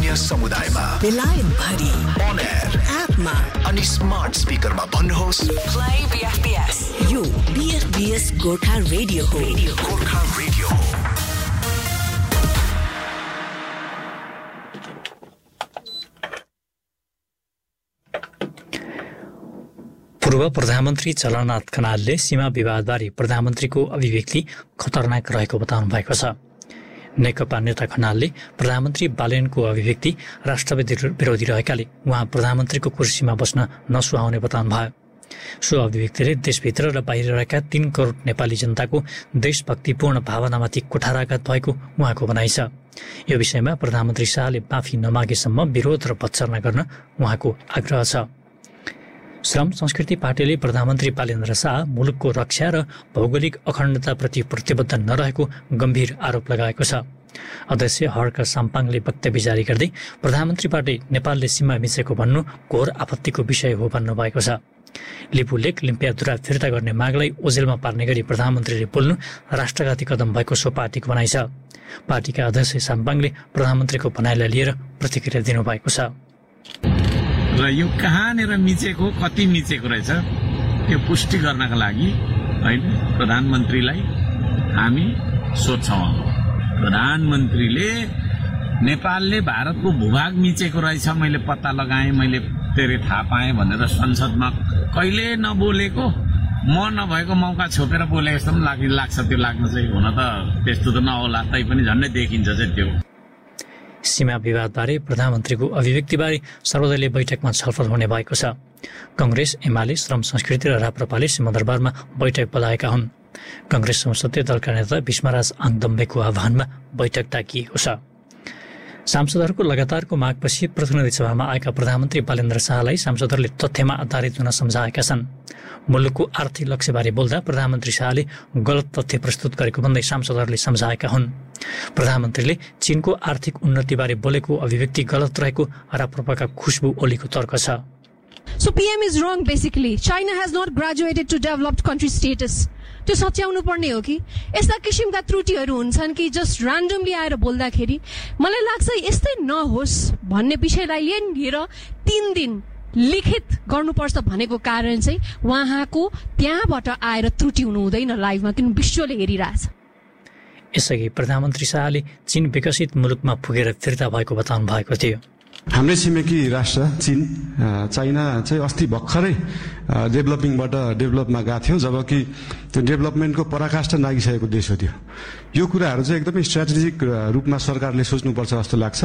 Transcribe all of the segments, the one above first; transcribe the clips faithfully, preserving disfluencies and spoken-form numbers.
स्थानीय समुदायमा, बेलायत भरि, on air, एपमा अनि स्मार्ट स्पिकरमा भन्नुहोस् play B F B S। यो B F B S Gorkha radio हो। गोर्खा रेडियो हो। पूर्व प्रधानमन्त्री झलनाथ खनालले सीमा विवादबारे प्रधानमन्त्रीको अभिव्यक्ति खतरनाक रहेको बताउनु भएको छ। नेकपा नेता खनालले प्रधानमन्त्री बालेनको अभिव्यक्ति राष्ट्रवादी विरोधी रहेकाले उहाँ प्रधानमन्त्रीको कुर्सीमा बस्न नसुहाउने बताउनु भयो। सो अभिव्यक्तिले देशभित्र र बाहिर रहेका तीन करोड नेपाली जनताको देशभक्तिपूर्ण भावनामाथि कुठाराघात भएको उहाँको भनाइ छ। यो विषयमा प्रधानमन्त्री शाहले माफी नमागेसम्म विरोध र भत्सर्ना गर्न उहाँको आग्रह छ। श्रम संस्कृति पार्टीले प्रधानमन्त्री बालेन्द्र शाह मुलुकको रक्षा र भौगोलिक अखण्डताप्रति प्रतिबद्ध नरहेको गम्भीर आरोप लगाएको छ। अध्यक्ष हर्क साम्पाङले वक्तव्य जारी गर्दै प्रधानमन्त्रीबाट नेपालले सीमा मिचेको भन्नु घोर आपत्तिको विषय हो भन्नुभएको छ। लिपुलेक लिम्पियाधुरा फिर्ता गर्ने मागलाई ओझेलमा पार्ने गरी प्रधानमन्त्रीले बोल्नु राष्ट्रघाती कदम भएको सो पार्टीको भनाइ छ। पार्टीका अध्यक्ष साम्पाङले प्रधानमन्त्रीको भनाइलाई लिएर प्रतिक्रिया दिनुभएको छ। र यो कहाँनिर मिचेको कति मिचेको रहेछ त्यो पुष्टि गर्नका लागि हैन प्रधानमन्त्रीलाई हामी सोध्छौँ। प्रधानमन्त्रीले नेपालले भारतको भूभाग मिचेको रहेछ मैले पत्ता लगाएँ, मैले तेरे थाहा पाएँ भनेर संसदमा कहिले नबोलेको, म नभएको मौका छोपेर बोले जस्तो पनि लाग्छ। त्यो लाग्न चाहिँ हुन त त्यस्तो त नहोला, तै पनि झन्डै देखिन्छ चाहिँ त्यो। सीमा विवादबारे प्रधानमन्त्रीको अभिव्यक्तिबारे सर्वदलीय बैठकमा छलफल हुने भएको छ। कांग्रेस, एमाले, श्रम संस्कृति र राप्रपाले सिंहदरबारमा बैठक बोलाएका हुन्। कांग्रेस संसदीय दलका नेता भीष्मराज आङदम्बेको आह्वानमा बैठक डाकिएको छ। सांसदहरूको लगातारको मागपछि प्रतिनिधि सभामा आएका प्रधानमन्त्री बालेन्द्र शाहलाई सांसदहरूले तथ्यमा आधारित हुन सम्झाएका छन्। मुलुकको आर्थिक लक्ष्यबारे बोल्दा प्रधानमन्त्री शाहले गलत तथ्य प्रस्तुत गरेको भन्दै सांसदहरूले सम्झाएका हुन्। प्रधानमन्त्रीले चीनको आर्थिक उन्नतिबारे बोलेको अभिव्यक्ति गलत रहेको राप्रपाका खुशबु ओलीको तर्क छ। So P M is wrong basically. China has not graduated to developed country status. त्यो सच्याउनु पर्ने हो कि यस्ता किसिमका त्रुटिहरू हुन्छन् कि जस्ट र्यान्डमली आएर बोल्दाखेरि मलाई लाग्छ यस्तै नहोस् भन्ने विषयलाई लिएर तीन दिन लिखित गर्नुपर्छ भनेको कारण चाहिँ उहाँको त्यहाँबाट आएर त्रुटि हुनु हुँदैन लाइभमा, किन विश्वले हेरिरहेछ। यसअघि प्रधानमन्त्री शाहले चीन विकसित मुलुकमा पुगेर फिर्ता भएको बताउनु भएको थियो। हाम्रै छिमेकी राष्ट्र चीन चाइना चाहिँ अस्ति भर्खरै डेभलपिङबाट डेभलपमा गएको थियो, जबकि त्यो डेभलपमेन्टको पराकाष्ठा नागिसकेको देश हो त्यो। यो कुराहरू चाहिँ एकदमै स्ट्राटेजिक रूपमा सरकारले सोच्नुपर्छ जस्तो लाग्छ।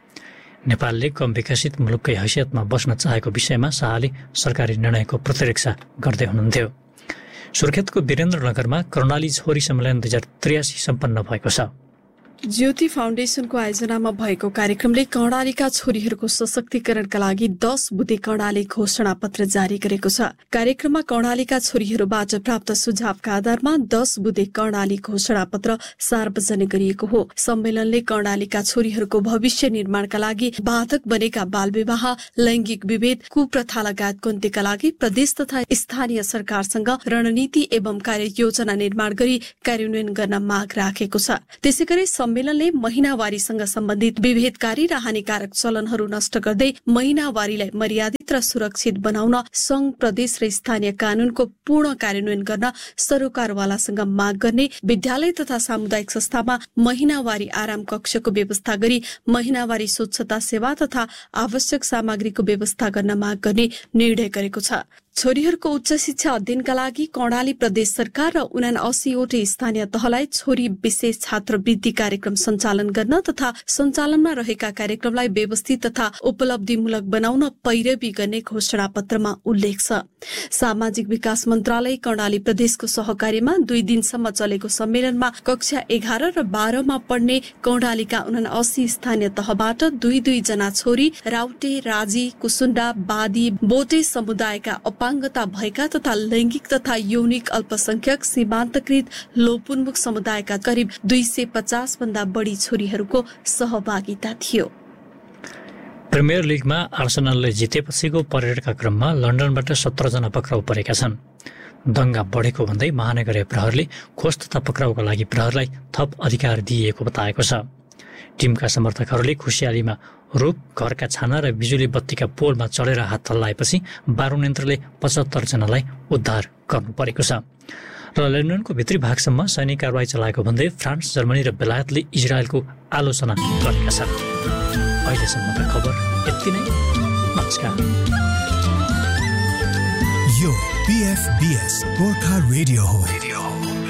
नेपालले कम विकसित मुलुककै हैसियतमा बस्न चाहेको विषयमा शाहले सरकारी निर्णयको प्रतिरक्षा गर्दै हुनुहुन्थ्यो। सुर्खेतको वीरेन्द्रनगरमा कर्णाली छोरी सम्मेलन दुई हजार त्रियासी सम्पन्न भएको छ। ज्योति फाउन्डेसनको आयोजनामा भएको कार्यक्रमले कर्णालीका छोरीहरूको सशक्तिकरणका लागि दस बुँदे कर्णाली घोषणा पत्र जारी गरेको छ। कार्यक्रममा कर्णालीका छोरीहरूबाट प्राप्त सुझावका आधारमा दस बुँदे कर्णाली घोषणा पत्र सार्वजनिक गरिएको हो। सम्मेलनले कर्णालीका छोरीहरूको भविष्य निर्माणका लागि बाधक बनेका बाल विवाह, लैंगिक विभेद, कुप्रथा लगायतको अन्त्यका लागि प्रदेश तथा स्थानीय सरकारसँग रणनीति एवं कार्य योजना निर्माण गरी कार्यान्वयन गर्न माग राखेको छ। त्यसैगरी सम्मेलनले महिनावारीसँग सम्बन्धित विभेदकारी र हानिकारक चलनहरू नष्ट गर्दै महिनावारीलाई मर्यादित र सुरक्षित बनाउन संघ, प्रदेश र स्थानीय कानूनको पूर्ण कार्यान्वयन गर्न सरोकारवालासँग माग गर्ने, विद्यालय तथा सामुदायिक संस्थामा महिनावारी आराम कक्षको व्यवस्था गरी महिनावारी स्वच्छता सेवा तथा आवश्यक सामग्रीको व्यवस्था गर्न माग गर्ने निर्णय गरेको छ। छोरीहरूको उच्च शिक्षा अध्ययनका लागि कर्णाली प्रदेश सरकार र उनासीवटै स्थानीय तहलाई छोरी विशेष छात्रवृत्ति कार्यक्रम सञ्चालन गर्न तथा सञ्चालनमा रहेका कार्यक्रमलाई व्यवस्थित तथा उपलब्धिमूलक बनाउन पैरवी गर्ने घोषणा पत्रमा उल्लेख छ। सामाजिक विकास मन्त्रालय कर्णाली प्रदेशको सहकार्यमा दुई दिनसम्म चलेको सम्मेलनमा कक्षा एघार र बाह्रमा पढ्ने कर्णालीका उनासी स्थानीय तहबाट दुई दुई जना छोरी राउटे, राजी, कुसुण्डा, बादी, बोटे समुदायका अपाङ्गता भएका तथा लैंगिक तथा यौनिक अल्पसंख्यक सीमान्तकृत लोपोन्मुख समुदायका करिब दुई सय पचास भन्दा बढी छोरीहरूको सहभागिता थियो। प्रिमियर लिगमा आर्सेनलले जितेपछिको परेडका क्रममा लन्डनबाट सत्र जना पक्राउ परेका छन्। दंगा बढेको भन्दै महानगरीय प्रहरले खोज तथा पक्राउका लागि प्रहरलाई थप अधिकार दिइएको बताएको छ। टिमका समर्थकहरूले खुसियालीमा रूप, घरका छाना र बिजुली बत्तीका पोलमा चढेर हात हल्लाएपछि बारुण यन्त्रले पचहत्तर जनालाई उद्धार गर्नु परेको छ। र लेबननको भित्री भागसम्म सैनिक कारवाही चलाएको भन्दै फ्रान्स, जर्मनी र बेलायतले इजरायलको आलोचना गरेका छन्। अहिलेसम्मका खबर यति नै। नमस्कार। यो पीएफबीएस गोर्खा रेडियो हो।